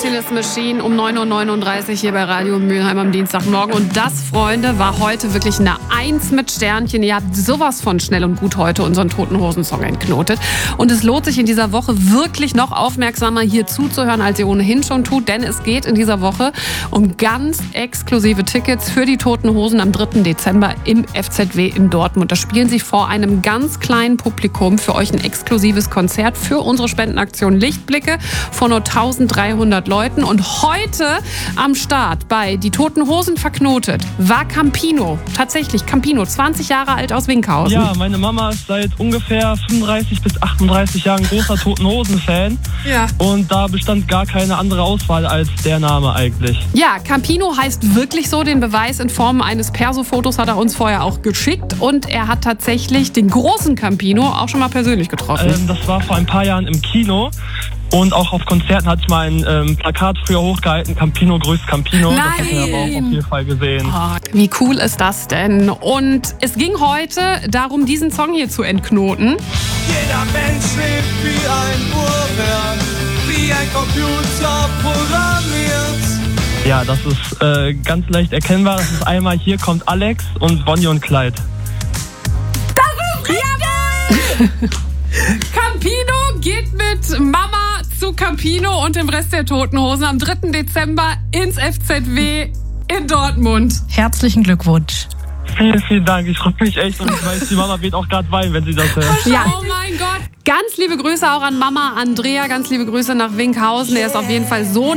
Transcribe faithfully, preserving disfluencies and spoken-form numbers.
Happiness Machine um neun Uhr neununddreißig hier bei Radio Mülheim am Dienstagmorgen. Und das, Freunde, war heute wirklich eine Eins mit Sternchen. Ihr habt sowas von schnell und gut heute unseren Toten Hosen-Song entknotet. Und es lohnt sich in dieser Woche wirklich noch aufmerksamer hier zuzuhören, als ihr ohnehin schon tut. Denn es geht in dieser Woche um ganz exklusive Tickets für die Toten Hosen am dritten Dezember im F Z W in Dortmund. Da spielen sie vor einem ganz kleinen Publikum für euch ein exklusives Konzert für unsere Spendenaktion Lichtblicke von nur dreizehnhundert Leuten. Und heute am Start bei Die Toten Hosen verknotet war Campino. Tatsächlich Campino, zwanzig Jahre alt aus Winkhausen. Ja, meine Mama ist seit ungefähr fünfunddreißig bis achtunddreißig Jahren großer Toten Hosen-Fan. Ja. Und da bestand gar keine andere Auswahl als der Name eigentlich. Ja, Campino heißt wirklich so. Den Beweis in Form eines Perso-Fotos hat er uns vorher auch geschickt. Und er hat tatsächlich den großen Campino auch schon mal persönlich getroffen. Ähm, das war vor ein paar Jahren im Kino. Und auch auf Konzerten hatte ich mal ein ähm, Plakat früher hochgehalten, Campino grüßt Campino. Nein. Das hat man aber auch auf jeden Fall gesehen. Oh, wie cool ist das denn? Und es ging heute darum, diesen Song hier zu entknoten. Jeder Mensch lebt wie ein Uhrwerk, wie ein Computer programmiert. Ja, das ist äh, ganz leicht erkennbar. Das ist einmal Hier kommt Alex und Bonnie und Clyde. Jawohl! Campino geht mit Mama zu Campino und dem Rest der Toten Hosen am dritten Dezember ins F Z W in Dortmund. Herzlichen Glückwunsch. Vielen, vielen Dank. Ich freue mich echt und ich weiß, die Mama wird auch gerade weinen, wenn sie das hört. Ja. Oh mein Gott. Ganz liebe Grüße auch an Mama Andrea, ganz liebe Grüße nach Winkhausen. Er ist auf jeden Fall so